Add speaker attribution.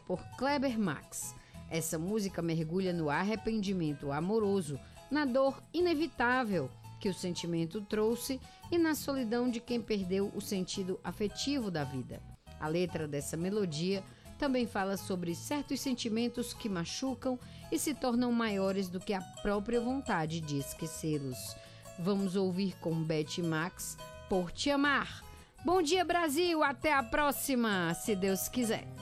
Speaker 1: por Kleber Max. Essa música mergulha no arrependimento amoroso, na dor inevitável que o sentimento trouxe e na solidão de quem perdeu o sentido afetivo da vida. A letra dessa melodia também fala sobre certos sentimentos que machucam e se tornam maiores do que a própria vontade de esquecê-los. Vamos ouvir com Beth Max, Por Te Amar. Bom dia, Brasil! Até a próxima, se Deus quiser!